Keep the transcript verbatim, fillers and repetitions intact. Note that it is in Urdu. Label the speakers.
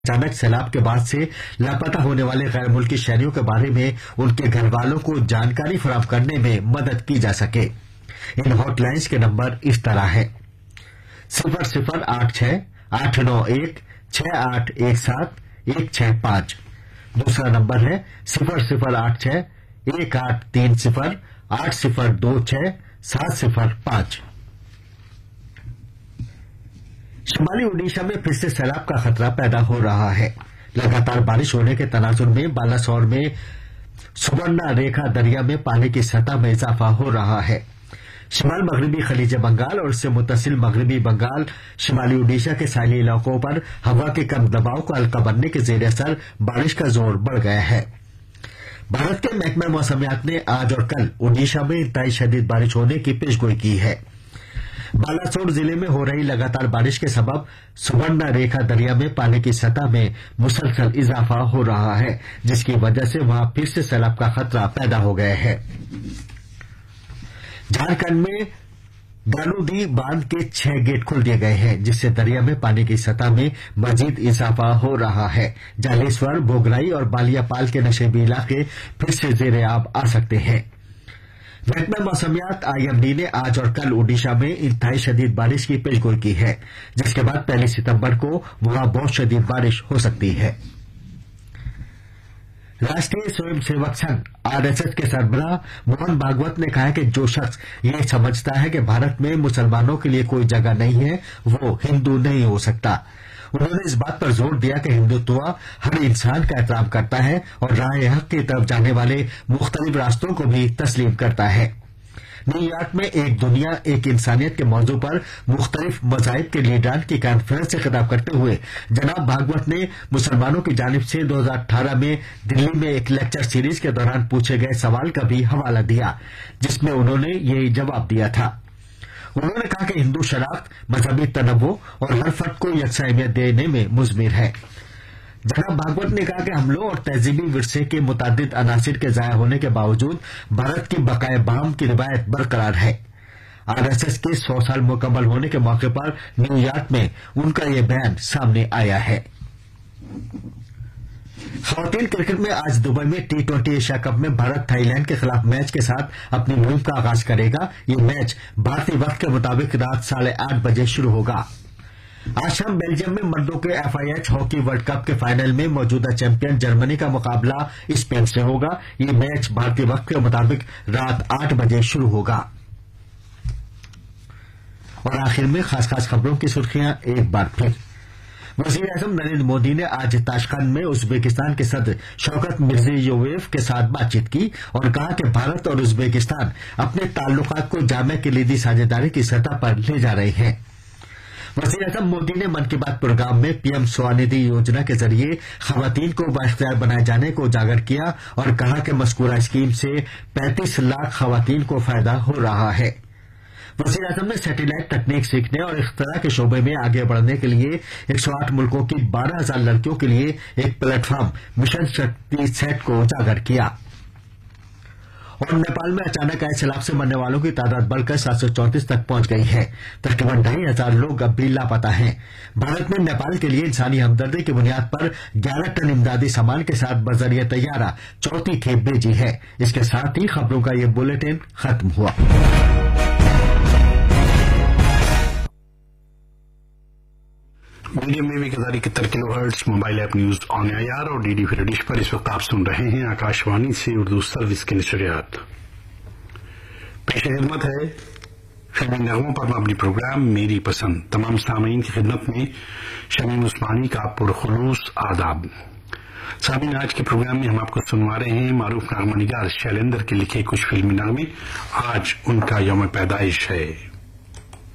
Speaker 1: اچانک سیلاب کے بعد سے لاپتہ ہونے والے غیر ملکی شہریوں کے بارے میں ان کے گھر والوں کو جانکاری فراہم کرنے میں مدد کی جا سکے۔ ان ہاٹ لائنز کے نمبر اس طرح ہے: صفر صفر آٹھ چھ آٹھ نو ایک چھ آٹھ ایک سات ایک چھ پانچ۔ دوسرا نمبر ہے صفر صفر آٹھ چھ ایک آٹھ تین صفر آٹھ صفر دو چھ سات صفر پانچ۔ شمالی اڈیشہ میں پھر سے سیلاب کا خطرہ پیدا ہو رہا ہے۔ لگاتار بارش ہونے کے تناظر میں بالاسور میں سبرنا ریکھا دریا میں پانی کی سطح میں اضافہ ہو رہا ہے۔ شمال مغربی خلیج بنگال اور اس سے متصل مغربی بنگال شمالی اڈیشہ کے ساحلی علاقوں پر ہوا کے کم دباؤ کا حلقہ بننے کے زیر اثر بارش کا زور بڑھ گیا ہے۔ بھارت کے محکمہ موسمیات نے آج اور کل اڈیشہ میں انتہائی شدید بارش ہونے کی پیشگوئی کی ہے۔ بالاسور ضلع میں ہو رہی لگاتار بارش کے سبب سبرنا ریکھا دریا میں پانی کی سطح میں مسلسل اضافہ ہو رہا ہے، جس کی وجہ سے وہاں پھر سے سیلاب کا خطرہ پیدا ہو گیا ہے۔ جھارکھنڈ میں گالودی باندھ کے چھ گیٹ کھول دیے گئے ہیں، جس سے دریا میں پانی کی سطح میں مزید اضافہ ہو رہا ہے۔ جالیسور، بوگرائی اور بالیا پال کے نشیبی علاقے پھر سے زیر آب آ سکتے ہیں۔ محکمہ موسمیات آئی ایم ڈی نے آج اور کل اڈیشہ میں انتہائی شدید بارش کی پیشگوئی کی ہے، جس کے بعد پہلی ستمبر کو وہاں بہت شدید بارش ہو سکتی ہے۔ Rashtriya سوئم civic Singh R S S کے سربراہ موہن بھاگوت نے کہا کہ جو شخص یہ سمجھتا ہے کہ بھارت میں مسلمانوں کے لیے کوئی جگہ نہیں ہے وہ ہندو نہیں ہو سکتا۔ انہوں نے اس بات پر زور دیا کہ ہندوتوا ہر انسان کا احترام کرتا ہے اور راہ حق کی طرف جانے والے مختلف راستوں کو بھی تسلیم کرتا ہے۔ نیو یارک میں ایک دنیا ایک انسانیت کے موضوع پر مختلف مذاہب کے لیڈران کی کانفرنس سے خطاب کرتے ہوئے جناب بھاگوت نے مسلمانوں کی جانب سے دو ہزار اٹھارہ میں دلی میں ایک لیکچر سیریز کے دوران پوچھے گئے سوال کا بھی حوالہ دیا، جس میں انہوں نے یہی جواب دیا تھا۔ انہوں نے کہا کہ ہندو شناخت مذہبی تنوع اور ہر فرد کو یکساں اہمیت دینے میں مضمر ہے۔ جناب بھاگوت نے کہا کہ حملوں اور تہذیبی ورثے کے متعدد عناصر کے ضائع ہونے کے باوجود بھارت کی بقائے باہم کی روایت برقرار ہے۔ آر ایس ایس کے سو سال مکمل ہونے کے موقع پر نیو یارک میں ان کا یہ بیان سامنے آیا ہے۔ خواتین کرکٹ میں آج دبئی میں ٹی ٹوئنٹی ایشیا کپ میں بھارت تھائی لینڈ کے خلاف میچ کے ساتھ اپنی مہم کا آغاز کرے گا۔ یہ میچ بھارتی وقت کے مطابق رات ساڑھے آٹھ بجے شروع ہوگا۔ آج شام بیلجیم میں مردوں کے F I H hockey world cup کے فائنل میں موجودہ چیمپئن جرمنی کا مقابلہ اسپین سے ہوگا۔ یہ میچ بھارتی وقت کے مطابق رات آٹھ بجے شروع ہوگا۔ اور آخر میں خاص خاص خبروں کی سرخیاں ایک بار پھر۔ وزیر اعظم نریندر مودی نے آج تاشقند میں ازبیکستان کے صدر شوکت مرزیویف کے ساتھ بات چیت کی اور کہا کہ بھارت اور ازبیکستان اپنے تعلقات کو جامع کلیدی ساجھیداری کی سطح پر لے جا رہے ہیں۔ وزیر اعظم مودی نے من کی بات پروگرام میں پی ایم سوندھی یوجنا کے ذریعے خواتین کو بااختیار بنائے جانے کو اجاگر کیا اور کہا کہ مذکورہ اسکیم سے پینتیس لاکھ خواتین کو فائدہ ہو رہا ہے۔ وزیر اعظم نے سیٹلائٹ تکنیک سیکھنے اور اختراع کے شعبے میں آگے بڑھنے کے لیے ایک سو آٹھ ملکوں کی بارہ ہزار لڑکیوں کے لیے ایک plate form mission Shakti set کو اجاگر کیا۔ اور نیپال میں اچانک آئے سیلاب سے مرنے والوں کی تعداد بڑھ کر سات سو چونتیس تک پہنچ گئی ہے۔ تقریباً ڈھائی ہزار لوگ اب بھی لاپتہ ہیں۔ بھارت نے نیپال کے لیے انسانی ہمدردی کی بنیاد پر گیارہ ٹن امدادی سامان کے ساتھ بذریعہ طیارہ چوتھی کھیپ بھیجی ہے۔ اس کے ساتھ ہی خبروں کا یہ بلیٹن ختم ہوا۔
Speaker 2: میڈیم ویو ایک ہزار اکہتر کلو hertz mobile app news on year اور ڈی ڈی فری ڈش پر اس وقت آپ سن رہے ہیں آکاشوانی سے اردو سروس کی نشریات۔ پیش خدمت ہے فلمی نغموں پر مبنی پروگرام میری پسند۔ تمام سامعین کی خدمت میں شمیم عثمانی کا پرخلوص آداب۔ سامعین، آج کے پروگرام میں ہم آپ کو سنوا رہے ہیں معروف نغمہ نگار شیلیندر کے لکھے کچھ فلمی نغمے۔ آج ان کا یوم پیدائش ہے۔